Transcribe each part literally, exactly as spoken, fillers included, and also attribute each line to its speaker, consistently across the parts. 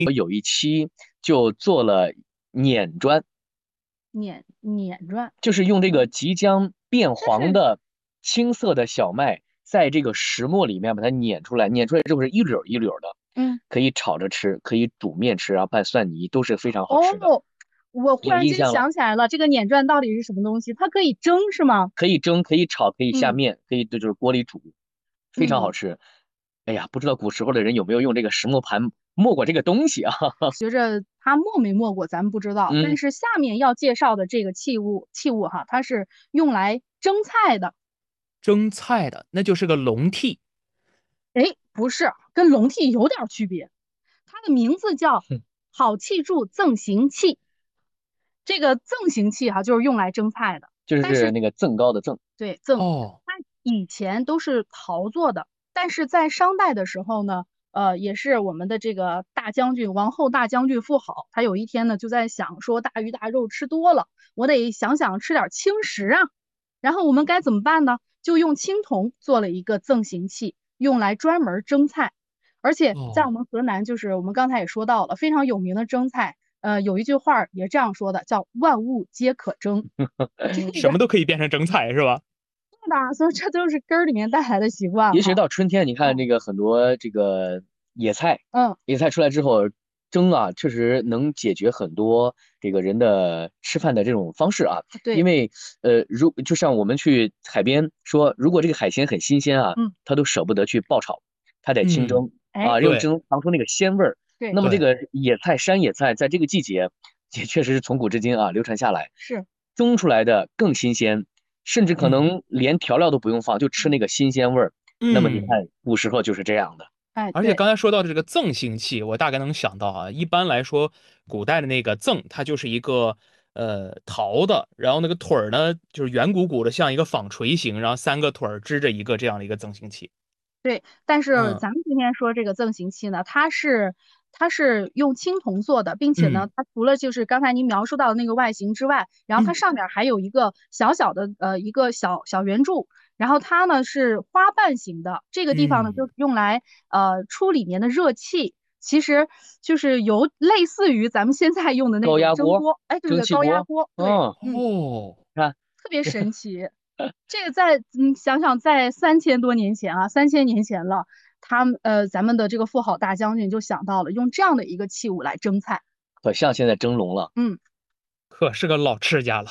Speaker 1: 有一期就做了碾砖，
Speaker 2: 碾碾砖，
Speaker 1: 就是用这个即将变
Speaker 2: 但是
Speaker 1: 黄的青色的小麦，在这个石磨里面把它碾出来，碾出来之后是一绺一绺的，
Speaker 2: 嗯，
Speaker 1: 可以炒着吃，可以煮面吃，然后拌蒜泥，都是非常好吃的。
Speaker 2: 哦，我忽然间
Speaker 1: 有印象了？
Speaker 2: 想起来了，这个碾砖到底是什么东西？它可以蒸是吗？
Speaker 1: 可以蒸，可以炒，可以下
Speaker 2: 嗯
Speaker 1: 面，可以就是锅里煮，非常好
Speaker 2: 嗯，
Speaker 1: 吃。哎呀，不知道古时候的人有没有用这个石磨盘磨过这个东西啊？
Speaker 2: 觉着它没没没过，咱们不知道。但
Speaker 1: 嗯，
Speaker 2: 是下面要介绍的这个器物器物哈，它是用来蒸菜的。
Speaker 3: 蒸菜的，那就是个笼屉。
Speaker 2: 哎，不是，跟笼屉有点区别。它的名字叫好气柱赠行器。这个赠行器哈，就是用来蒸菜的。但是
Speaker 1: 就是那个增高的增。
Speaker 2: 对赠，
Speaker 4: 哦，
Speaker 2: 它以前都是陶做的，但是在商代的时候呢，呃，也是我们的这个大将军王后大将军妇好，他有一天呢就在想说大鱼大肉吃多了，我得想想吃点轻食啊。然后我们该怎么办呢？就用青铜做了一个赠行器，用来专门蒸菜。而且在我
Speaker 4: 哦，
Speaker 2: 们河南，就是我们刚才也说到了非常有名的蒸菜，呃，有一句话也这样说的，叫万物皆可蒸。这个
Speaker 4: 什么都可以变成蒸菜是吧？
Speaker 2: 是的，所以这都是根儿里面带来的习惯
Speaker 1: 尤其是
Speaker 2: 哈。
Speaker 1: 到春天，你看
Speaker 2: 嗯
Speaker 1: 这个很多这个野菜，
Speaker 2: 嗯，
Speaker 1: 野菜出来之后蒸啊，确实能解决很多这个人的吃饭的这种方式啊。因
Speaker 2: 对，
Speaker 1: 为呃，如就像我们去海边说，如果这个海鲜很新鲜啊，
Speaker 2: 嗯，
Speaker 1: 他都舍不得去爆炒，他得清
Speaker 4: 嗯，
Speaker 1: 蒸
Speaker 2: 哎，
Speaker 1: 啊，用
Speaker 4: 对
Speaker 1: 蒸尝出那个鲜味儿。
Speaker 2: 对，
Speaker 1: 那么这
Speaker 4: 对，
Speaker 1: 个野菜，山野菜在这个季节也确实是从古至今啊流传下来，
Speaker 2: 是，
Speaker 1: 蒸出来的更新鲜，甚至可
Speaker 4: 嗯
Speaker 1: 能连调料都不用放，就吃
Speaker 2: 嗯，
Speaker 1: 那个新鲜味儿。那么你
Speaker 4: 嗯。
Speaker 1: 看，古时候就是这样的。
Speaker 2: 哎，对，
Speaker 4: 而且刚才说到的这个赠行器，我大概能想到啊，一般来说，古代的那个赠，它就是一个呃陶的，然后那个腿儿呢，就是圆鼓鼓的，像一个纺锤形，然后三个腿儿支着一个这样的一个赠行器。
Speaker 2: 对，但是
Speaker 4: 嗯
Speaker 2: 咱们今天说这个赠行器呢，它是它是用青铜做的，并且呢，
Speaker 4: 嗯
Speaker 2: 它除了就是刚才您描述到的那个外形之外，然后它
Speaker 4: 嗯
Speaker 2: 上面还有一个小小的呃一个小小圆柱，然后它呢是花瓣形的，这个地方呢就
Speaker 4: 嗯，
Speaker 2: 是用来呃出里面的热气，其实就是有类似于咱们现在用的那
Speaker 1: 高压锅、
Speaker 2: 种蒸锅，哎，对对，高压
Speaker 1: 蒸汽锅，
Speaker 2: 锅，对，
Speaker 1: 嗯，
Speaker 2: 嗯，
Speaker 4: 哦，
Speaker 1: 看，
Speaker 2: 特别神奇。这个在嗯想想在三千多年前啊，三千年前了，他们呃咱们的这个富好大将军就想到了用这样的一个器物来蒸菜。
Speaker 1: 可像现在蒸笼了。
Speaker 2: 嗯，
Speaker 4: 可是个老吃家了。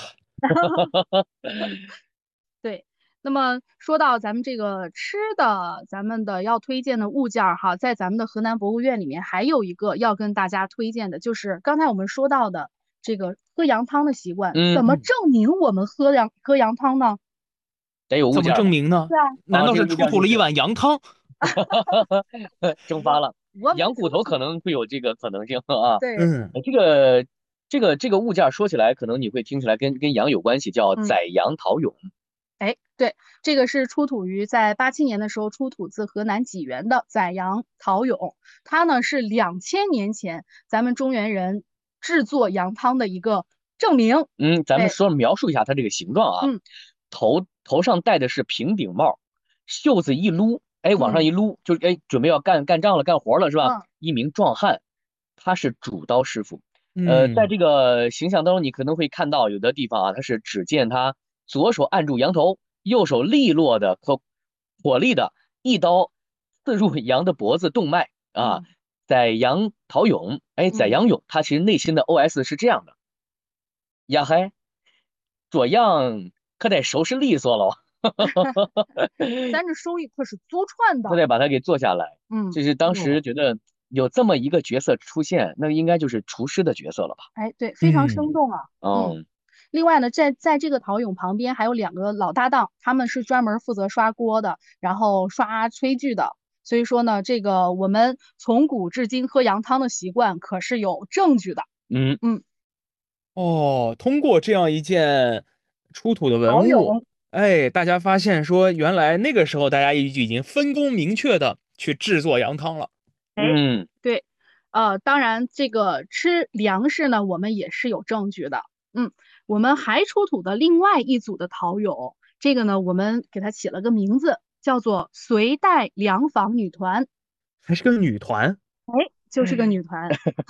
Speaker 2: 对。那么说到咱们这个吃的，咱们的要推荐的物件儿哈，在咱们的河南博物院里面还有一个要跟大家推荐的，就是刚才我们说到的这个喝羊汤的习惯。
Speaker 1: 嗯，
Speaker 2: 怎么
Speaker 4: 嗯，
Speaker 2: 证明我们喝羊喝羊汤呢？
Speaker 1: 得有物
Speaker 4: 怎么
Speaker 1: 件儿吧？
Speaker 4: 证明呢？
Speaker 2: 对啊，
Speaker 4: 难
Speaker 1: 啊，这个
Speaker 4: 道是
Speaker 1: 物件儿就是
Speaker 4: 出土了一碗羊汤？
Speaker 1: 蒸发
Speaker 2: 我
Speaker 1: 了。
Speaker 2: 我没
Speaker 1: 羊骨头可
Speaker 2: 出土。
Speaker 1: 能会有这个可能性啊。
Speaker 2: 对，
Speaker 4: 嗯，
Speaker 1: 呃这个这个这个物件儿说起来，可能你会听起来跟跟羊有关系，叫
Speaker 2: 嗯。
Speaker 1: 宰羊陶俑。
Speaker 2: 哎，对，这个是出土于在八七年的时候出土自河南济源的载阳陶俑，它呢是两千年前咱们中原人制作羊汤的一个证明。
Speaker 1: 嗯，咱们
Speaker 2: 哎，
Speaker 1: 说描述一下它这个形状啊。
Speaker 2: 嗯
Speaker 1: 头头上戴的是平顶帽，袖子一撸，哎，往上
Speaker 2: 嗯
Speaker 1: 一撸，就是哎，准备要干干仗了，干活了是吧？
Speaker 2: 嗯
Speaker 1: 一名壮汉，他是主刀师傅。呃，在
Speaker 4: 嗯，
Speaker 1: 这个形象当中，你可能会看到有的地方啊，他是只见他左手按住羊头，右手利落的可火力的一刀刺入羊的脖子动脉啊。
Speaker 2: 嗯
Speaker 1: 宰羊陶俑，哎，宰
Speaker 2: 嗯，
Speaker 1: 羊俑，他其实内心的 O S 是这样的：呀嗨，左样可得收拾利索喽。
Speaker 2: 咱这手艺可是祖传的。
Speaker 1: 他得把它给做下来。
Speaker 2: 嗯，
Speaker 1: 就是当时
Speaker 4: 哦，
Speaker 1: 觉得有这么一个角色出现，那应该就是厨师的角色了吧？
Speaker 2: 哎，对，非常生
Speaker 4: 嗯，
Speaker 2: 动啊。嗯，
Speaker 1: 嗯，
Speaker 2: 另外呢，在在这个陶俑旁边还有两个老搭档，他们是专门负责刷锅的，然后刷炊具的。所以说呢，这个我们从古至今喝羊汤的习惯可是有证据的。
Speaker 1: 嗯，
Speaker 2: 嗯，
Speaker 4: 哦，通过这样一件出土的文物，
Speaker 2: 陶俑，
Speaker 4: 哎，大家发现说，原来那个时候大家已已经分工明确的去制作羊汤了。
Speaker 2: 哎，
Speaker 1: 嗯，
Speaker 2: 对，呃，当然这个吃粮食呢，我们也是有证据的。嗯，我们还出土的另外一组的陶俑，这个呢，我们给它起了个名字，叫做隋代粮房女团。
Speaker 4: 还是个女团。
Speaker 2: 就是个女团。